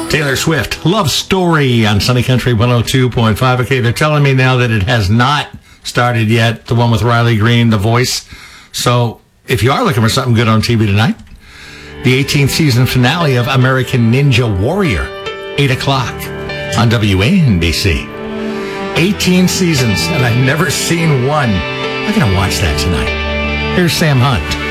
Taylor Swift, Love Story on Sunny Country 102.5. Okay, they're telling me now that it has not started yet, the one with Riley Green, The Voice. So if you are looking for something good on TV tonight, the 18th season finale of American Ninja Warrior, 8 o'clock on WANBC. 18 seasons, and I've never seen one. I'm going to watch that tonight. Here's Sam Hunt.